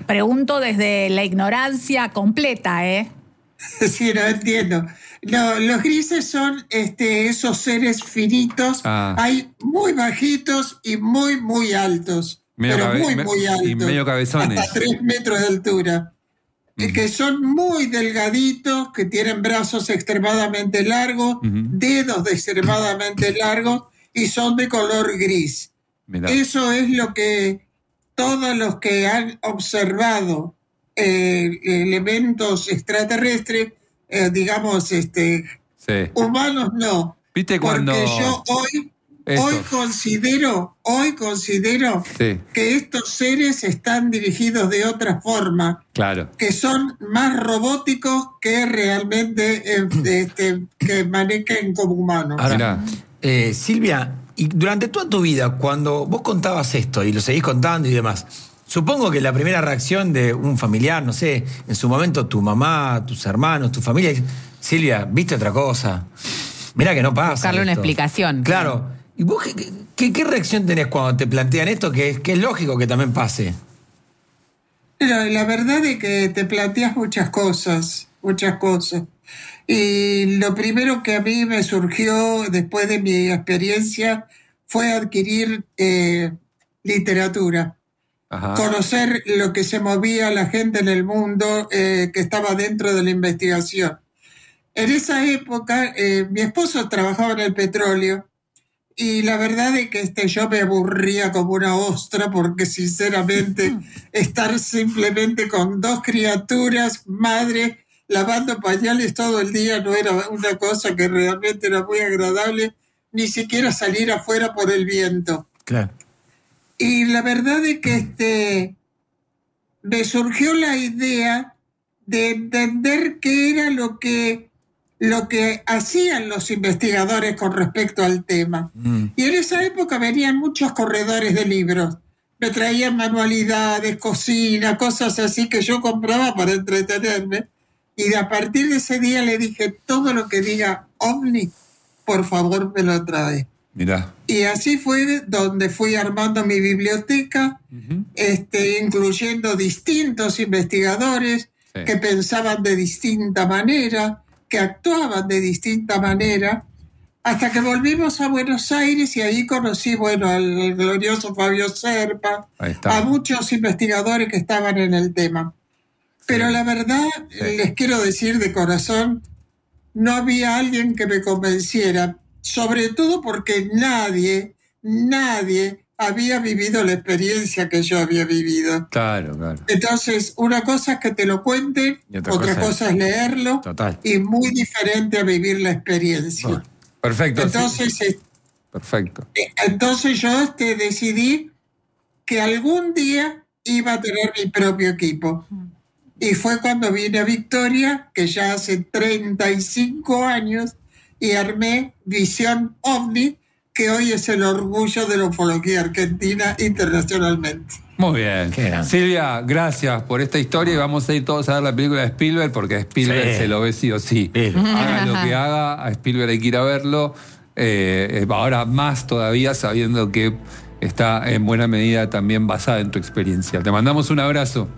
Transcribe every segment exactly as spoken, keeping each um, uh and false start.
Pregunto desde la ignorancia completa, ¿eh? Sí, no entiendo. No, los grises son este, esos seres finitos. Ah. Hay muy bajitos y muy, muy altos. Medio pero cabe- muy, me- muy altos. y medio cabezones. Hasta tres metros de altura. Ujú. Que son muy delgaditos, que tienen brazos extremadamente largos, Ujú. dedos extremadamente largos y son de color gris. Mirá. Eso es lo que todos los que han observado eh, elementos extraterrestres, eh, digamos, este, Sí. humanos no. ¿Viste cuando...? Porque yo hoy, Eso. hoy considero, hoy considero Sí, que estos seres están dirigidos de otra forma, claro. que son más robóticos que realmente eh, este, que manejen como humanos. Ahora, Mirá. eh, Silvia, y durante toda tu vida, cuando vos contabas esto y lo seguís contando y demás, supongo que la primera reacción de un familiar, no sé, en su momento tu mamá, tus hermanos, tu familia, es, Silvia, ¿viste otra cosa? Mirá que no pasa. Buscarle una esto. explicación. Claro. ¿Y vos qué, qué, qué reacción tenés cuando te plantean esto? Que, es- que es lógico que también pase. Pero la verdad es que te planteas muchas cosas, muchas cosas. Y lo primero que a mí me surgió después de mi experiencia fue adquirir eh, literatura, Ajá. conocer lo que se movía la gente en el mundo eh, que estaba dentro de la investigación. En esa época, eh, mi esposo trabajaba en el petróleo y la verdad es que este, yo me aburría como una ostra porque sinceramente estar simplemente con dos criaturas, madre, lavando pañales todo el día no era una cosa que realmente era muy agradable, ni siquiera salir afuera por el viento. Claro. Y la verdad es que este, me surgió la idea de entender qué era lo que, lo que hacían los investigadores con respecto al tema. Mm. Y en esa época venían muchos corredores de libros. Me traían manualidades, cocina, cosas así que yo compraba para entretenerme. Y a partir de ese día le dije, todo lo que diga ovni, por favor me lo trae. Mirá. Y así fue donde fui armando mi biblioteca, Ujú. este, incluyendo distintos investigadores Sí. que pensaban de distinta manera, que actuaban de distinta manera, hasta que volvimos a Buenos Aires y ahí conocí, bueno, al, al glorioso Fabio Serpa, Ahí está. a muchos investigadores que estaban en el tema. Pero la verdad, Sí. les quiero decir de corazón, no había alguien que me convenciera, sobre todo porque nadie, nadie había vivido la experiencia que yo había vivido. Claro, claro. Entonces, una cosa es que te lo cuenten, Y otra otra, cosa- cosa es leerlo, Total. y muy diferente a vivir la experiencia. Bueno, Perfecto. sí. Entonces, eh, Perfecto. entonces yo este, decidí que algún día iba a tener mi propio equipo. Y fue cuando vine a Victoria, que ya hace treinta y cinco años, y armé Visión OVNI, que hoy es el orgullo de la ufología argentina internacionalmente. Muy bien. Qué grande. Silvia, gracias por esta historia y vamos a ir todos a ver la película de Spielberg porque a Spielberg Sí. se lo ve sí o sí. Sí. Haga lo que haga, a Spielberg hay que ir a verlo. Eh, ahora más todavía sabiendo que está en buena medida también basada en tu experiencia. Te mandamos un abrazo.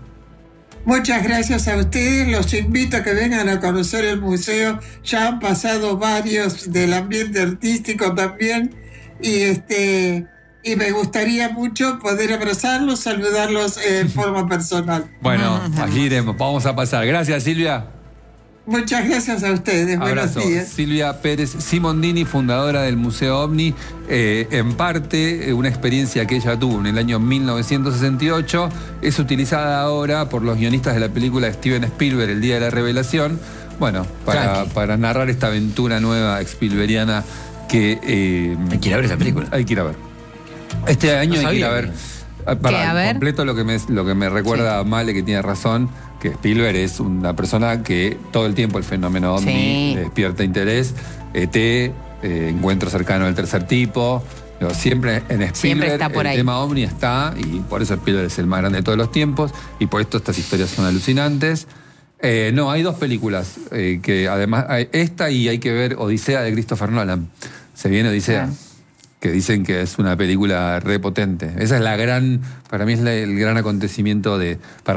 Muchas gracias a ustedes, los invito a que vengan a conocer el museo, ya han pasado varios del ambiente artístico también, y este y me gustaría mucho poder abrazarlos, saludarlos en forma personal. Bueno, allí iremos, vamos a pasar. Gracias, Silvia. Muchas gracias a ustedes, Abrazo. buenos días. Silvia Pérez Simondini, fundadora del Museo OVNI, eh, en parte eh, una experiencia que ella tuvo en el año mil novecientos sesenta y ocho, es utilizada ahora por los guionistas de la película de Steven Spielberg, El Día de la Revelación, bueno, para, Tranqui. para narrar esta aventura nueva Spielbergiana que eh, Hay que ir a ver esa película. hay que ir a ver. Este año No hay que ir a sabía ver. que- Ah, para, ¿Qué? A ver. completo lo que me, lo que me recuerda a Male, que tiene razón, que Spielberg es una persona que todo el tiempo el fenómeno ovni Sí. le despierta interés. E T, eh, encuentro cercano del tercer tipo. Pero siempre en Spielberg Siempre está por el ahí. tema ovni está, y por eso Spielberg es el más grande de todos los tiempos, y por esto estas historias son alucinantes. Eh, no, hay dos películas, eh, que además, hay esta y hay que ver Odisea de Christopher Nolan. Se viene Odisea. Ah. Que dicen que es una película repotente. Esa es la gran, para mí es la- el gran acontecimiento de, para